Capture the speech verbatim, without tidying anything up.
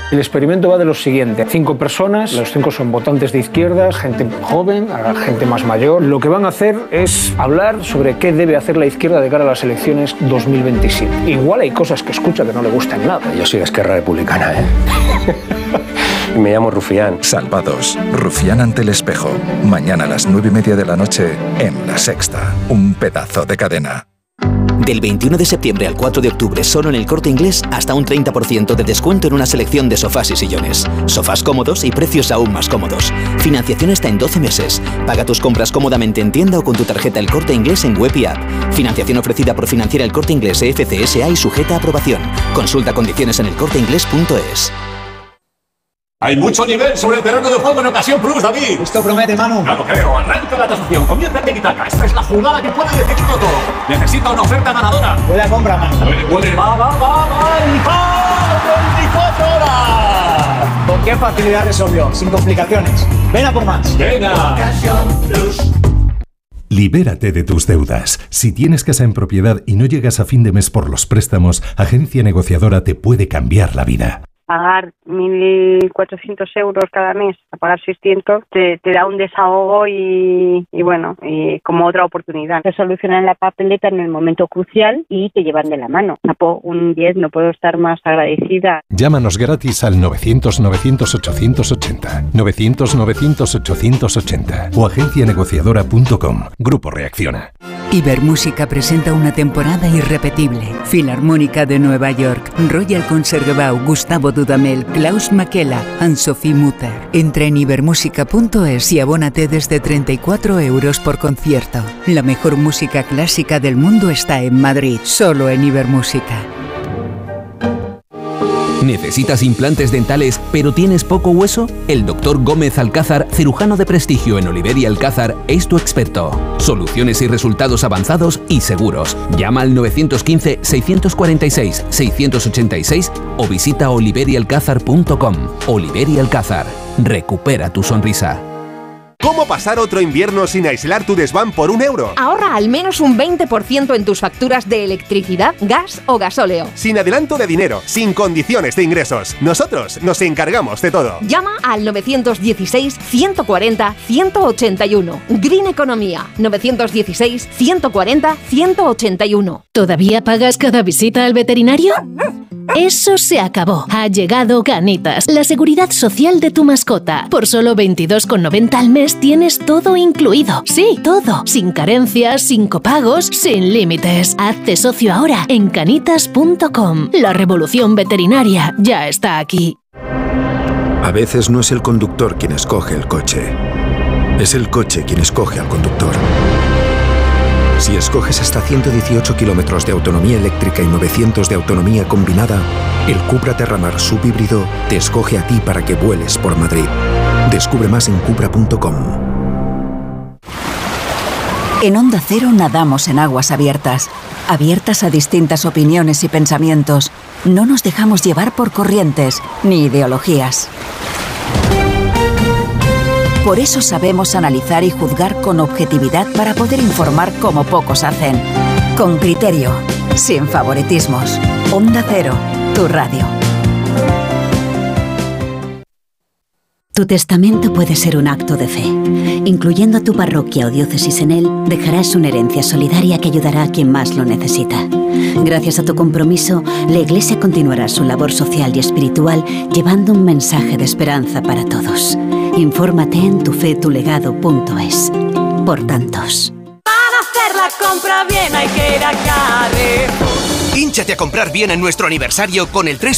El experimento va de lo siguiente. Cinco personas, los cinco son votantes de izquierdas, gente joven, gente más mayor. Lo que van a hacer es hablar sobre qué debe hacer la izquierda de cara a las elecciones dos mil veintisiete. Igual hay cosas que escucha que no le gustan nada. Yo soy de Esquerra Republicana, ¿eh? Me llamo Rufián. Salvados. Rufián ante el espejo. Mañana a las nueve y media de la noche en La Sexta. Un pedazo de cadena. Del veintiuno de septiembre al cuatro de octubre, solo en El Corte Inglés, hasta un treinta por ciento de descuento en una selección de sofás y sillones. Sofás cómodos y precios aún más cómodos. Financiación hasta en doce meses. Paga tus compras cómodamente en tienda o con tu tarjeta El Corte Inglés en web y app. Financiación ofrecida por Financiera El Corte Inglés E F C S A y sujeta a aprobación. Consulta condiciones en elcorteinglés punto es. Hay mucho nivel sobre el terreno de juego en Ocasión Plus, David. Esto promete, Manu. Claro, creo. Arranca la tasación. Comienza el tiki-taka. Esta es la jugada que puede decidirlo todo. Necesita una oferta ganadora. Buena compra, Manu. Puede, puede. Va, va, va, va. Y va. veinticuatro horas. ¿Con qué facilidad resolvió? Sin complicaciones. Ven a por más. Venga. Ocasión Plus. Libérate de tus deudas. Si tienes casa en propiedad y no llegas a fin de mes por los préstamos, Agencia Negociadora te puede cambiar la vida. Pagar mil cuatrocientos euros cada mes a pagar seiscientos te, te da un desahogo y, y bueno, y como otra oportunidad. Te solucionan la papeleta en el momento crucial y te llevan de la mano. Napo, un diez, no puedo estar más agradecida. Llámanos gratis al novecientos novecientos ochocientos ochenta, novecientos novecientos ochocientos ochenta o agencia negociadora punto com. Grupo Reacciona. Ibermúsica presenta una temporada irrepetible. Filarmónica de Nueva York, Royal Concertgebouw, Gustavo Dudamel, Klaus Makela, Anne-Sophie Mutter. Entra en ibermúsica punto es y abónate desde treinta y cuatro euros por concierto. La mejor música clásica del mundo está en Madrid, solo en Ibermúsica. ¿Necesitas implantes dentales pero tienes poco hueso? El doctor Gómez Alcázar, cirujano de prestigio en Oliver y Alcázar, es tu experto. Soluciones y resultados avanzados y seguros. Llama al nueve uno cinco, seis cuatro seis, seis ocho seis o visita oliver y alcázar punto com. Oliver y Alcázar. Recupera tu sonrisa. ¿Cómo pasar otro invierno sin aislar tu desván por un euro? Ahorra al menos un veinte por ciento en tus facturas de electricidad, gas o gasóleo. Sin adelanto de dinero, sin condiciones de ingresos. Nosotros nos encargamos de todo. Llama al nueve uno seis, uno cuatro cero, uno ocho uno. Green Economía. nueve uno seis, uno cuatro cero, uno ocho uno. ¿Todavía pagas cada visita al veterinario? Eso se acabó. Ha llegado Canitas, la seguridad social de tu mascota. Por solo veintidós con noventa al mes tienes todo incluido. Sí, todo. Sin carencias, sin copagos, sin límites. Hazte socio ahora en canitas punto com. La revolución veterinaria ya está aquí. A veces no es el conductor quien escoge el coche. Es el coche quien escoge al conductor. Si escoges hasta ciento dieciocho kilómetros de autonomía eléctrica y novecientos de autonomía combinada, el Cupra Terramar subhíbrido te escoge a ti para que vueles por Madrid. Descubre más en cupra punto com. En Onda Cero nadamos en aguas abiertas, abiertas a distintas opiniones y pensamientos. No nos dejamos llevar por corrientes ni ideologías. Por eso sabemos analizar y juzgar con objetividad para poder informar como pocos hacen. Con criterio, sin favoritismos. Onda Cero, tu radio. Tu testamento puede ser un acto de fe. Incluyendo a tu parroquia o diócesis en él, dejarás una herencia solidaria que ayudará a quien más lo necesita. Gracias a tu compromiso, la Iglesia continuará su labor social y espiritual llevando un mensaje de esperanza para todos. Infórmate en tufetulegado punto es. Por tantos. Para hacer la compra bien hay que ir a Carrefour. Hínchate a comprar bien en nuestro aniversario con el tres